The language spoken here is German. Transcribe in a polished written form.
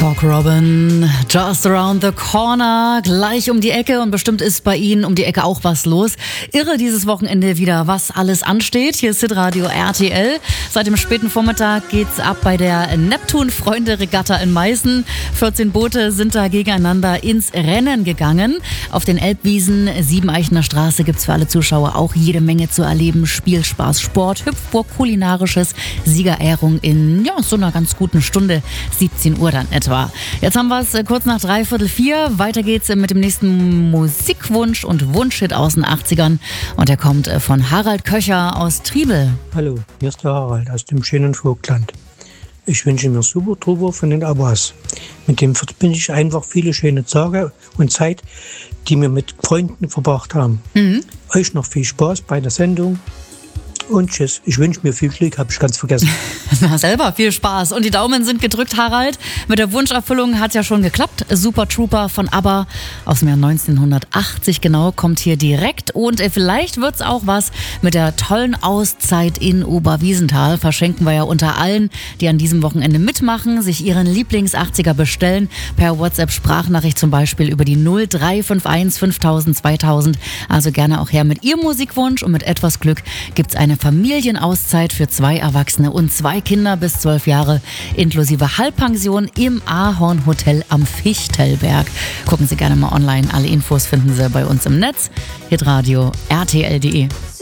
Cock Robin, just around the corner, gleich um die Ecke, und bestimmt ist bei Ihnen um die Ecke auch was los. Irre dieses Wochenende wieder, was alles ansteht. Hier ist Hitradio RTL. Seit dem späten Vormittag geht's ab bei der Neptun-Freunde-Regatta in Meißen. 14 Boote sind da gegeneinander ins Rennen gegangen. Auf den Elbwiesen, Siebeneichener Straße, gibt's für alle Zuschauer auch jede Menge zu erleben. Spielspaß, Sport, Hüpfburg, Kulinarisches, Siegerehrung in so einer ganz guten Stunde, 17 Uhr dann etwa. Jetzt haben wir es kurz nach 3:45. Weiter geht's mit dem nächsten Musikwunsch und Wunschhit aus den 80ern. Und der kommt von Harald Köcher aus Triebel. Hallo, hier ist der Harald aus dem schönen Vogtland. Ich wünsche mir Super Trooper von den Abbas. Mit dem verbinde ich einfach viele schöne Tage und Zeit, die wir mit Freunden verbracht haben. Euch noch viel Spaß bei der Sendung. Und tschüss. Ich wünsche mir viel Glück, habe ich ganz vergessen. Na, selber viel Spaß. Und die Daumen sind gedrückt, Harald. Mit der Wunscherfüllung hat ja schon geklappt. Super Trooper von ABBA aus dem Jahr 1980 genau, kommt hier direkt. Und vielleicht wird's auch was mit der tollen Auszeit in Oberwiesenthal. Verschenken wir ja unter allen, die an diesem Wochenende mitmachen, sich ihren Lieblings-80er bestellen. Per WhatsApp-Sprachnachricht zum Beispiel über die 0351 5000 2000. Also gerne auch her mit Ihrem Musikwunsch. Und mit etwas Glück gibt's eine Familienauszeit für 2 Erwachsene und 2 Kinder bis 12 Jahre, inklusive Halbpension im Ahorn Hotel am Fichtelberg. Gucken Sie gerne mal online. Alle Infos finden Sie bei uns im Netz. Hitradio RTL.de.